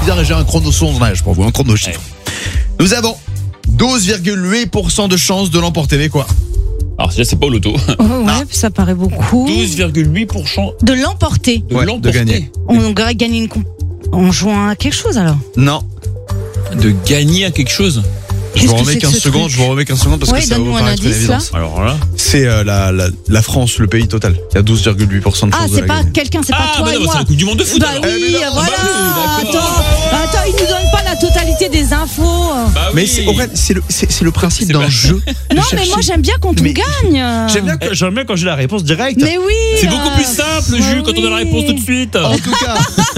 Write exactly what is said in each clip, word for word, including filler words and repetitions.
bizarre et j'ai un chronosondage pour vous, un chronochiffre. Ouais. Nous avons douze virgule huit pour cent de chances de l'emporter, mais quoi? Alors déjà c'est pas au loto. Oh, ouais, ah. ça paraît beaucoup. douze virgule huit pour cent de l'emporter. De ouais, l'emporter. De gagner. On aurait gagné une comp... On joue à quelque chose alors? Non. De gagner à quelque chose. Je vous remets quinze secondes, je vous remets quinze secondes parce ouais, que ça va vous paraître une évidence. Alors là, c'est euh, la, la, la France, le pays total. Il y a douze virgule huit pour cent de chances ah, de la c'est pas gagner. quelqu'un, c'est pas ah, toi bah et non, moi. c'est la Coupe du Monde de foot. Bah alors. oui, eh, non, voilà. Bah oui, attends, attends, il nous donne pas la totalité des infos. Bah mais oui. c'est, Aurèle, c'est, le, c'est, c'est le principe c'est d'un pas... jeu. Non, mais moi j'aime bien quand on mais... gagne. J'aime bien, que, j'aime bien quand j'ai la réponse directe. Mais oui. C'est beaucoup plus simple, bah Jules, quand oui. on a la réponse tout de suite. En tout cas,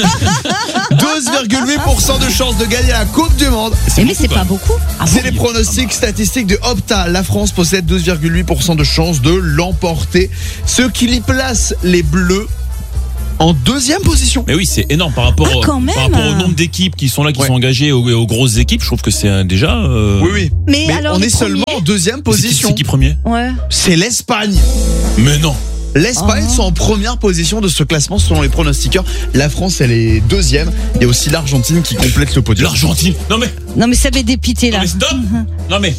douze virgule huit pour cent de chances de gagner la Coupe du Monde. C'est mais c'est pas beaucoup. Ah c'est bon les pronostics statistiques de Opta. La France possède douze virgule huit pour cent de chances de l'emporter, ce qui y place les Bleus en deuxième position. Mais oui, c'est énorme par rapport, ah, quand même. par rapport au nombre d'équipes qui sont là, qui ouais. sont engagées aux, aux grosses équipes. Je trouve que c'est déjà. Euh... Oui, oui. Mais, Mais alors, on est premiers... seulement en deuxième position. C'est qui, c'est qui premier? Ouais. C'est l'Espagne. Mais non. L'Espagne oh. sont en première position de ce classement selon les pronostiqueurs. La France, elle est deuxième. Il y a aussi l'Argentine qui complète le podium. L'Argentine. Non mais. Non mais ça m'est dépité là. Non mais stop. Non mais.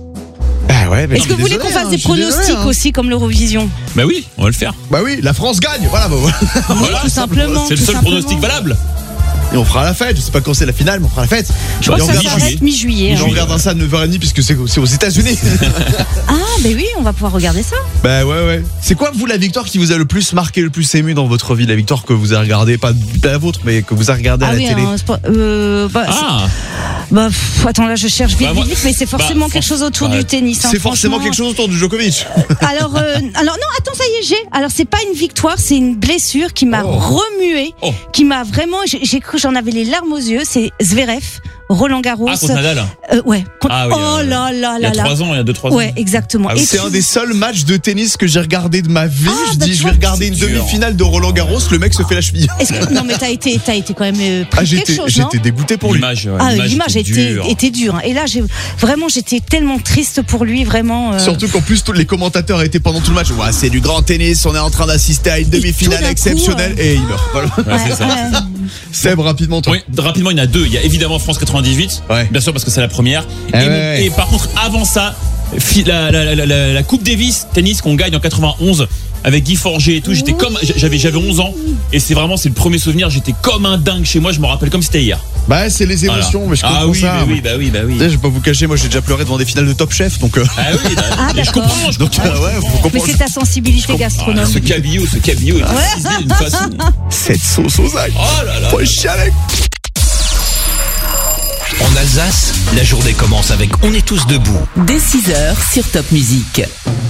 Bah ouais, Est-ce que vous voulez qu'on fasse hein, des pronostics désolé, hein. aussi comme l'Eurovision? Bah oui, on va le faire. Bah oui, la France gagne. Voilà, bah voilà. Oui, voilà tout simplement. C'est le seul simplement. pronostic valable. Et on fera la fête. Je sais pas quand c'est la finale, mais on fera la fête. Je crois que ça s'arrête mi-juillet. Hein. On regarde ça à neuf heures trente puisque c'est, c'est aux États-Unis. Ah, ben oui, on va pouvoir regarder ça. Bah ouais, ouais. C'est quoi, vous, la victoire qui vous a le plus marqué, le plus ému dans votre vie? La victoire que vous avez regardée, pas la vôtre, mais que vous avez regardée ah à la oui, télé? Un sport, euh, bah, ah. Bah, pff, attends, là, je cherche vite, bah, moi, vite, mais c'est forcément bah, quelque chose autour bah, du tennis. C'est hein, forcément quelque chose autour du Djokovic. alors, euh, alors, non, attends, ça y est, j'ai. Alors, c'est pas une victoire, c'est une blessure qui m'a oh. remué, oh. qui m'a vraiment. J'ai, j'ai cru, j'en avais les larmes aux yeux. C'est Zverev, Roland Garros. Ah, contre Nadal. Euh, ouais. Contre, ah, oui, oh là là là là. Il y a trois ans, il y a deux trois ans. Ouais, exactement. Ah, c'est tu... un des seuls matchs de tennis que j'ai regardé de ma vie. Ah, je bah, dis, je vais regarder une dur. demi-finale de Roland Garros. Le mec se fait la cheville. Est-ce que... Non, mais t'as été, t'as été quand même euh, pris ah, j'étais, quelque chose, j'étais non dégoûté pour l'image, lui. Ouais, ah, l'image, l'image était, était, dure. était dure. Et là, j'ai vraiment, j'étais tellement triste pour lui, vraiment. Euh... Surtout qu'en plus, tous les commentateurs étaient pendant tout le match. Ouais, c'est du grand tennis. On est en train d'assister à une demi-finale exceptionnelle coup, euh... et il meurt. Voilà. Ouais, c'est ça. Ouais. Seb, rapidement, toi. Oui, rapidement, il y en a deux. Il y a évidemment France quatre-vingt-dix-huit. Ouais. Bien sûr, parce que c'est la première. Ah et, ouais. et par contre, avant ça, la, la, la, la, la Coupe Davis tennis qu'on gagne en quatre-vingt-onze avec Guy Forget et tout. J'étais comme, j'avais, j'avais onze ans et c'est vraiment, c'est le premier souvenir. J'étais comme un dingue chez moi. Je me rappelle comme c'était hier. Bah, c'est les émotions, voilà. Mais je comprends ah oui, ça. Ah oui, bah oui, bah oui. Je vais pas vous cacher, moi j'ai déjà pleuré devant des finales de Top Chef, donc. Euh... Ah oui, bah, ah, je comprends. Je donc, comprends. Euh, ouais, faut comprendre. Mais c'est ta sensibilité ah, gastronomique. ce cabillaud, ce cabillaud est ouais. d'une façon. Cette sauce aux ail. Oh là là. Faut chialer. En Alsace, la journée commence avec On est tous debout. Dès six heures sur Top Music.